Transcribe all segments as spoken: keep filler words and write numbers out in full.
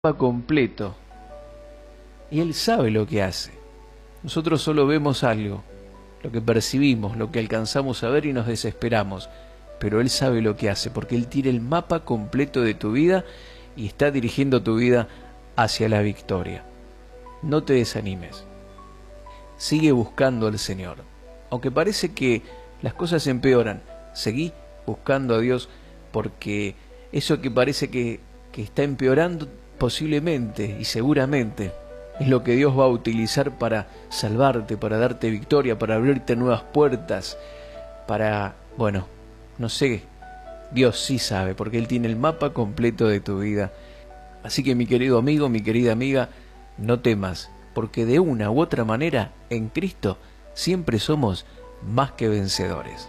completo y Él sabe lo que hace. Nosotros solo vemos algo, lo que percibimos, lo que alcanzamos a ver y nos desesperamos, pero Él sabe lo que hace porque Él tiene el mapa completo de tu vida y está dirigiendo tu vida hacia la victoria. No te desanimes, sigue buscando al Señor. Aunque parece que las cosas empeoran, seguí buscando a Dios, porque eso que parece que, que está empeorando posiblemente y seguramente es lo que Dios va a utilizar para salvarte, para darte victoria, para abrirte nuevas puertas, para, bueno, no sé, Dios sí sabe, porque Él tiene el mapa completo de tu vida. Así que mi querido amigo, mi querida amiga, no temas, porque de una u otra manera, en Cristo, siempre somos más que vencedores.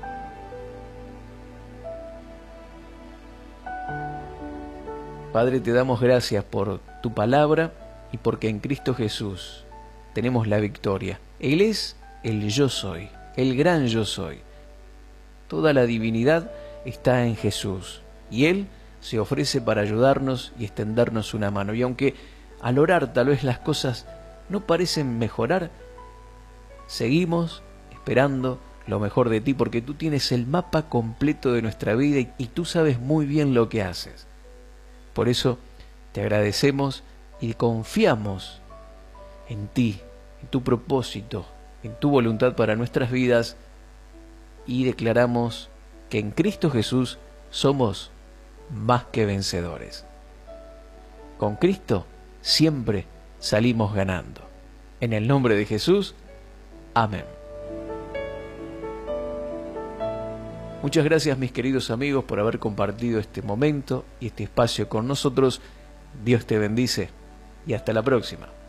Padre, te damos gracias por tu palabra y porque en Cristo Jesús tenemos la victoria. Él es el yo soy, el gran yo soy. Toda la divinidad está en Jesús y Él se ofrece para ayudarnos y extendernos una mano. Y aunque al orar tal vez las cosas no parecen mejorar, seguimos esperando lo mejor de ti, porque tú tienes el mapa completo de nuestra vida y, y tú sabes muy bien lo que haces. Por eso te agradecemos y confiamos en ti, en tu propósito, en tu voluntad para nuestras vidas, y declaramos que en Cristo Jesús somos más que vencedores. Con Cristo siempre salimos ganando. En el nombre de Jesús, amén. Muchas gracias, mis queridos amigos, por haber compartido este momento y este espacio con nosotros. Dios te bendice y hasta la próxima.